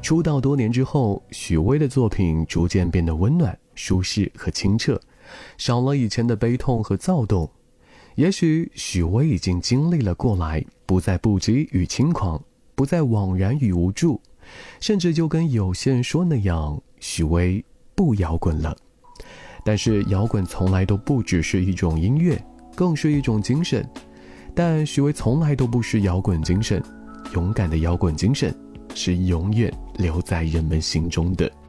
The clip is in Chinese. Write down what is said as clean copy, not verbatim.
出道多年之后，许巍的作品逐渐变得温暖、舒适和清澈，少了以前的悲痛和躁动。也许许巍已经经历了过来，不再不羁与轻狂，不再惘然与无助，甚至就跟有些人说那样，许巍不摇滚了。但是摇滚从来都不只是一种音乐，更是一种精神。但许巍从来都不是摇滚精神，勇敢的摇滚精神是永远留在人们心中的。